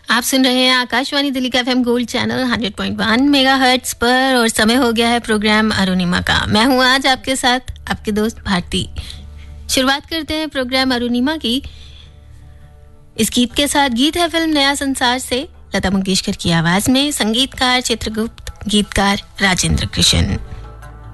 आप सुन रहे हैं आकाशवाणी दिल्ली का एफएम गोल्ड चैनल 100.1 मेगाहर्ट्ज पर और समय हो गया है प्रोग्राम अरुणिमा का। मैं हूं आज आपके साथ आपके दोस्त भारती। शुरुआत करते हैं प्रोग्राम अरुणिमा की इस गीत के साथ। गीत है फिल्म नया संसार से लता मंगेशकर की आवाज में, संगीतकार चित्रगुप्त, गीतकार राजेंद्र कृष्ण।